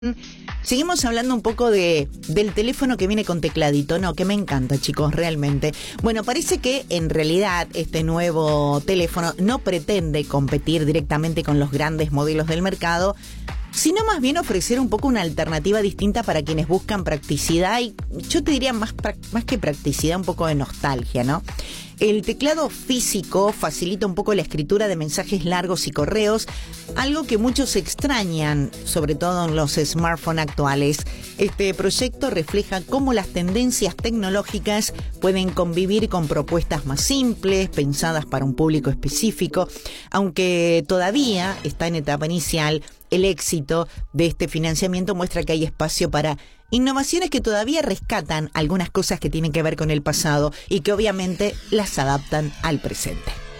Seguimos hablando un poco del teléfono que viene con tecladito, ¿no? Que me encanta, chicos, realmente. Bueno, parece que en realidad este nuevo teléfono no pretende competir directamente con los grandes modelos del mercado, sino más bien ofrecer un poco una alternativa distinta para quienes buscan practicidad y yo te diría más que practicidad, un poco de nostalgia, ¿no? El teclado físico facilita un poco la escritura de mensajes largos y correos, algo que muchos extrañan, sobre todo en los smartphones actuales. Este proyecto refleja cómo las tendencias tecnológicas pueden convivir con propuestas más simples, pensadas para un público específico, aunque todavía está en etapa inicial. El éxito de este financiamiento muestra que hay espacio para innovaciones que todavía rescatan algunas cosas que tienen que ver con el pasado y que obviamente las adaptan al presente.